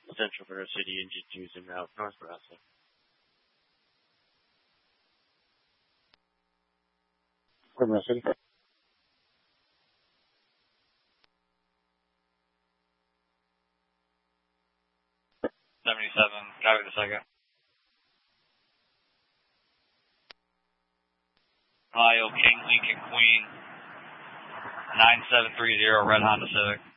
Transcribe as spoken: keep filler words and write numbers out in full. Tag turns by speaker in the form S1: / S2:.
S1: Central River City, engine two's en route, North Rosslyn.
S2: River City.
S3: seventy-seven, copy the second. Ohio, King, Lincoln, Queen, nine seven three zero, Red Honda Civic.